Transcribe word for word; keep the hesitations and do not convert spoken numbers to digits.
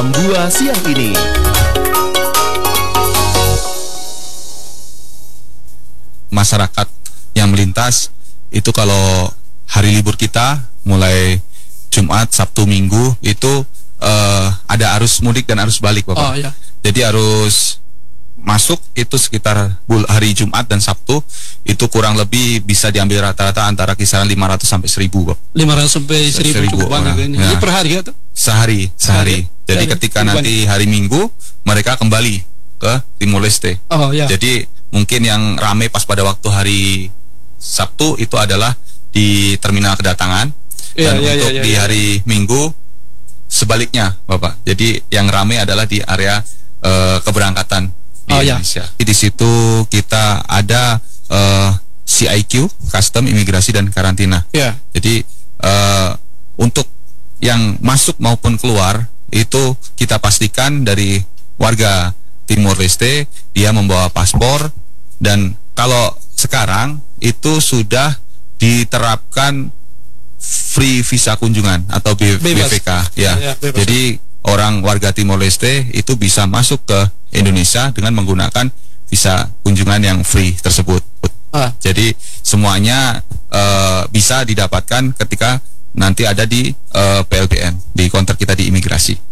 dua siang ini. Masyarakat yang melintas itu kalau hari libur kita mulai Jumat, Sabtu, Minggu itu uh, ada arus mudik dan arus balik, Bapak. Oh, ya. Jadi arus masuk itu sekitar hari Jumat dan Sabtu itu kurang lebih bisa diambil rata-rata antara kisaran lima ratus sampai seribu, Bapak. lima ratus sampai seribu cukup banyak ini. Ya. Ini per hari ya tuh? Sehari, sehari. Sehari. Jadi Sehari. ketika Bukan. nanti hari Minggu mereka kembali ke Timor Leste. Oh ya. Jadi mungkin yang ramai pas pada waktu hari Sabtu itu adalah di terminal kedatangan. Ya, Dan ya, untuk ya, ya, di ya. hari Minggu sebaliknya, Bapak. Jadi yang ramai adalah di area uh, keberangkatan di Oh, ya. Indonesia. Di situ kita ada uh, C I Q, Custom, Imigrasi dan Karantina. Ya. Jadi uh, untuk yang masuk maupun keluar itu kita pastikan dari warga Timor Leste dia membawa paspor, dan kalau sekarang itu sudah diterapkan free visa kunjungan atau B- Bebas. B V K ya. Ya, bebas. Jadi orang warga Timor Leste itu bisa masuk ke Indonesia dengan menggunakan visa kunjungan yang free tersebut. Ah. Jadi semuanya uh, bisa didapatkan ketika nanti ada di uh, P L B N, di counter kita di imigrasi.